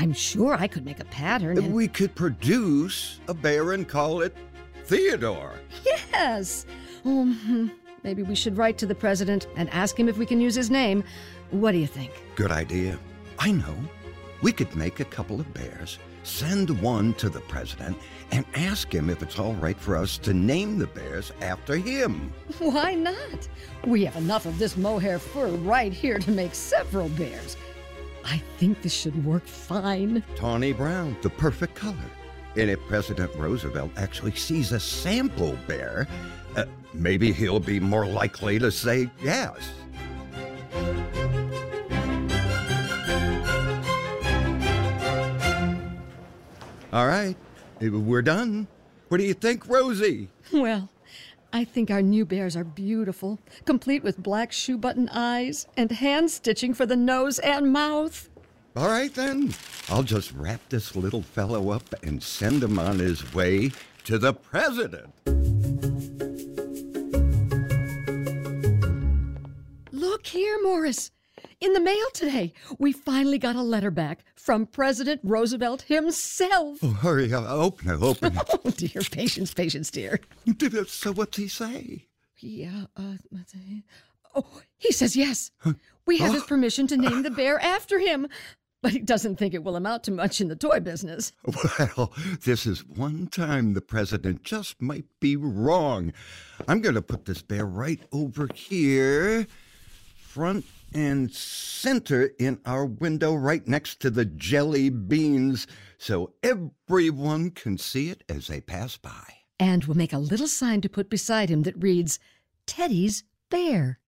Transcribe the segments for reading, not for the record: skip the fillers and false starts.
I'm sure I could make a pattern and... We could produce a bear and call it Theodore. Yes! Maybe we should write to the president and ask him if we can use his name. What do you think? Good idea. I know. We could make a couple of bears, send one to the president, and ask him if it's all right for us to name the bears after him. Why not? We have enough of this mohair fur right here to make several bears. I think this should work fine. Tawny brown, the perfect color. And if President Roosevelt actually sees a sample bear, maybe he'll be more likely to say yes. All right, we're done. What do you think, Rosie? Well, I think our new bears are beautiful, complete with black shoe-button eyes and hand stitching for the nose and mouth. All right, then. I'll just wrap this little fellow up and send him on his way to the president. Look here, Morris. In the mail today, we finally got a letter back from President Roosevelt himself. Oh, hurry, open it. Oh, dear, patience, dear. So what's he say? He says yes. We have his permission to name the bear after him. But he doesn't think it will amount to much in the toy business. Well, this is one time the president just might be wrong. I'm going to put this bear right over here, front and center in our window right next to the jelly beans, so everyone can see it as they pass by. And we'll make a little sign to put beside him that reads, Teddy's Bear.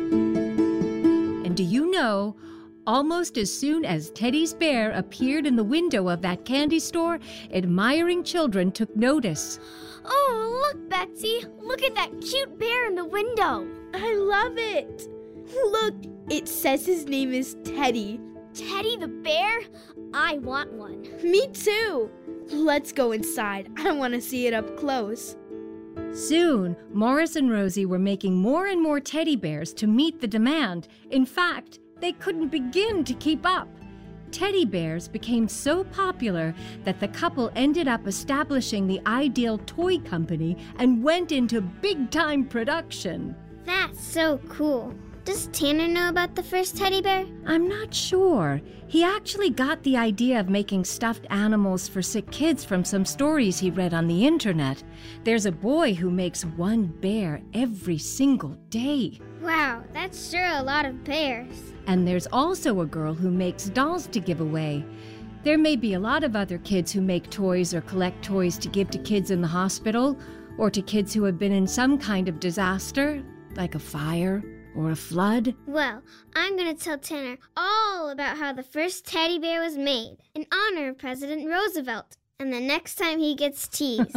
And do you know, almost as soon as Teddy's bear appeared in the window of that candy store, admiring children took notice. Oh, look, Betsy. Look at that cute bear in the window. I love it. Look, it says his name is Teddy. Teddy the bear? I want one. Me too. Let's go inside. I want to see it up close. Soon, Morris and Rosie were making more and more teddy bears to meet the demand. In fact, they couldn't begin to keep up. Teddy bears became so popular that the couple ended up establishing the Ideal Toy Company and went into big-time production. That's so cool. Does Tanner know about the first teddy bear? I'm not sure. He actually got the idea of making stuffed animals for sick kids from some stories he read on the internet. There's a boy who makes one bear every single day. Wow, that's sure a lot of bears. And there's also a girl who makes dolls to give away. There may be a lot of other kids who make toys or collect toys to give to kids in the hospital, or to kids who have been in some kind of disaster, like a fire or a flood. Well, I'm going to tell Tanner all about how the first teddy bear was made in honor of President Roosevelt, and the next time he gets teased.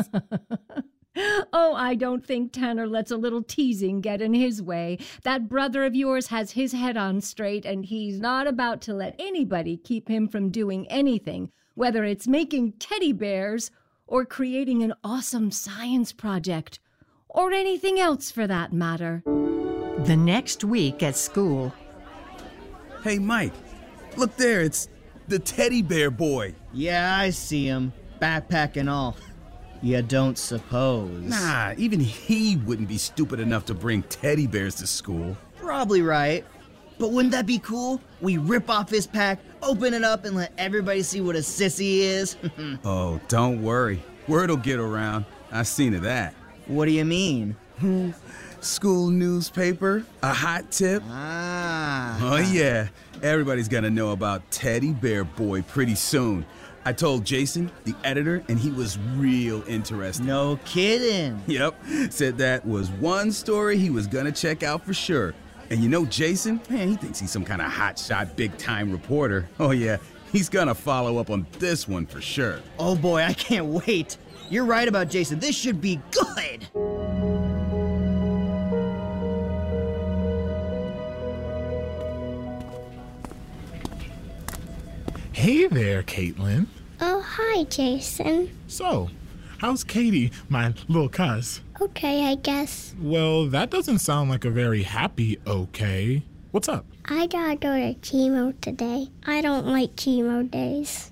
Oh, I don't think Tanner lets a little teasing get in his way. That brother of yours has his head on straight, and he's not about to let anybody keep him from doing anything, whether it's making teddy bears or creating an awesome science project, or anything else for that matter. The next week at school. Hey, Mike, look there, it's the teddy bear boy. Yeah, I see him, backpack and all. You don't suppose. Nah, even he wouldn't be stupid enough to bring teddy bears to school. Probably right. But wouldn't that be cool? We rip off his pack, open it up, and let everybody see what a sissy he is. Oh, don't worry. Word'll get around. I've seen of that. What do you mean? School newspaper, a hot tip. Ah. Oh, yeah. Everybody's gonna know about Teddy Bear Boy pretty soon. I told Jason, the editor, and he was real interested. No kidding. Yep. Said that was one story he was gonna check out for sure. And you know Jason? Man, he thinks he's some kind of hotshot, big-time reporter. Oh, yeah. He's gonna follow up on this one for sure. Oh, boy, I can't wait. You're right about Jason. This should be good. Hey there, Caitlin. Oh, hi, Jason. So, how's Katie, my little cuz? Okay, I guess. Well, that doesn't sound like a very happy okay. What's up? I gotta go to chemo today. I don't like chemo days.